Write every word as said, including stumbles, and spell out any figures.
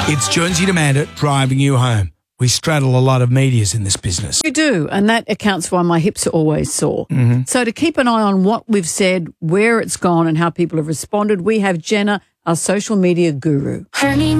It's Jonesy Demand It, driving you home. We straddle a lot of medias in this business. We do, and that accounts for why my hips are always sore. Mm-hmm. So to keep an eye on what we've said, where it's gone and how people have responded, we have Jenna, our social media guru. Honey,